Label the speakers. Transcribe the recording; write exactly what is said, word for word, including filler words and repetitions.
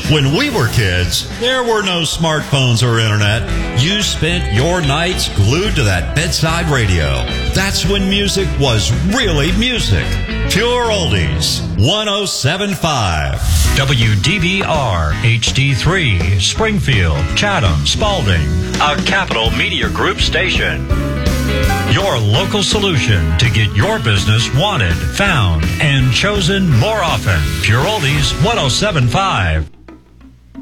Speaker 1: When we were kids, there were no smartphones or internet. You spent your nights glued to that bedside radio. That's when music was really music. Pure Oldies, one oh seven point five.
Speaker 2: W D B R H D three, Springfield, Chatham, Spalding, a Capital Media Group station. Your local solution to get your business wanted, found, and chosen more often. Pure Oldies, one oh seven point five.